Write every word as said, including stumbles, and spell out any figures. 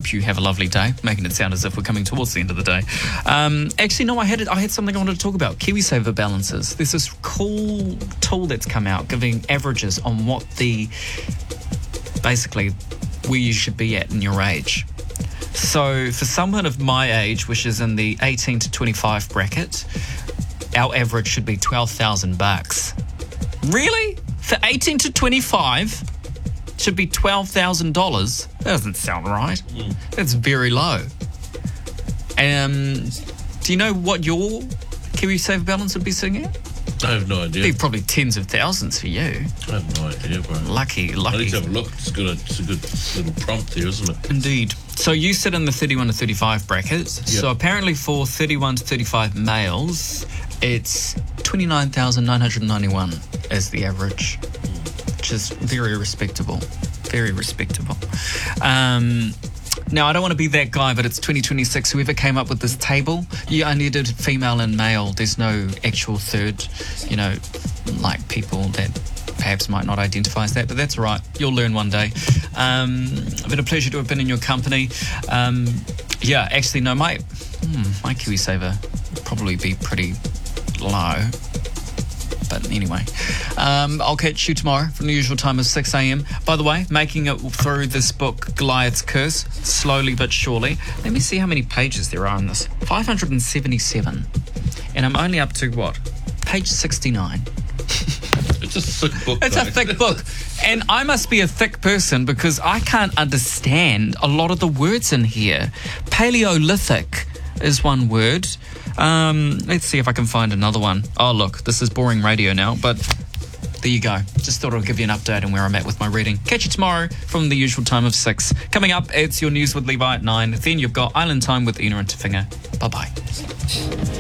hope you have a lovely day, making it sound as if we're coming towards the end of the day. Um, actually, no, I had I had something I wanted to talk about. KiwiSaver balances. There's this cool tool that's come out giving averages on what the, basically, where you should be at in your age. So for someone of my age, which is in the eighteen to twenty-five bracket, our average should be twelve thousand bucks. Really? For eighteen to twenty-five, should be twelve thousand dollars? That doesn't sound right. Mm. That's very low. Um, do you know what your KiwiSaver balance would be sitting at? I have no idea. It'd be probably tens of thousands for you. I have no idea, bro. Lucky, lucky. I need to have a look. It's, good, it's a good little prompt there, isn't it? Indeed. So you sit in the thirty-one to thirty-five bracket. Yep. So apparently for thirty-one to thirty-five males, it's twenty-nine thousand nine hundred ninety-one as the average, which is very respectable. Very respectable. Um, now, I don't want to be that guy, but it's twenty twenty-six. Whoever came up with this table, you only did female and male. There's no actual third, you know, like people that perhaps might not identify as that, but that's all right. You'll learn one day. Um, been a pleasure to have been in your company. Um, yeah, actually, no, my, hmm, my KiwiSaver would probably be pretty low. But anyway, um, I'll catch you tomorrow from the usual time of six a.m. By the way, making it through this book, Goliath's Curse, slowly but surely. Let me see how many pages there are in this. five hundred seventy-seven. And I'm only up to, what, page sixty-nine. It's a thick book. It's though. a thick book. And I must be a thick person because I can't understand a lot of the words in here. Paleolithic is one word. Um, let's see if I can find another one. Oh, look, this is boring radio now, but there you go. Just thought I'd give you an update on where I'm at with my reading. Catch you tomorrow from the usual time of six. Coming up, it's your news with Levi at nine. Then you've got Island Time with Ina and Tafinga. Bye-bye.